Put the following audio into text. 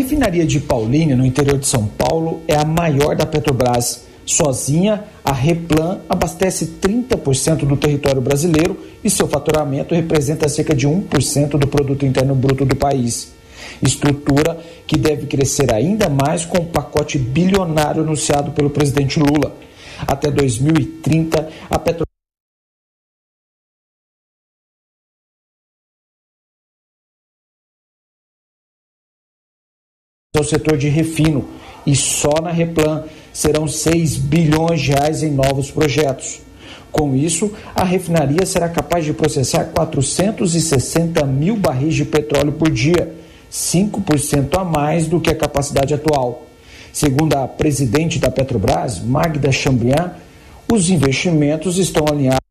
refinaria de Paulínia, no interior de São Paulo, é a maior da Petrobras. Sozinha, a Replan abastece 30% do território brasileiro e seu faturamento representa cerca de 1% do produto interno bruto do país. Estrutura que deve crescer ainda mais com o pacote bilionário anunciado pelo presidente Lula. Até 2030, a Petrobras ao setor de refino, e só na Replan serão 6 bilhões de reais em novos projetos. Com isso, a refinaria será capaz de processar 460 mil barris de petróleo por dia, 5% a mais do que a capacidade atual. Segundo a presidente da Petrobras, Magda Chambriand, os investimentos estão alinhados